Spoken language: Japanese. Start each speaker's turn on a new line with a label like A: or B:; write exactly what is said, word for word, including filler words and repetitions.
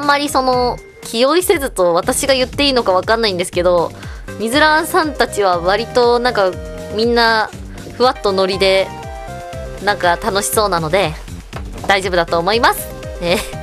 A: まりその気負いせずと私が言っていいのかわかんないんですけど、ミズランさんたちは割となんかみんなふわっとノリでなんか楽しそうなので大丈夫だと思います。えー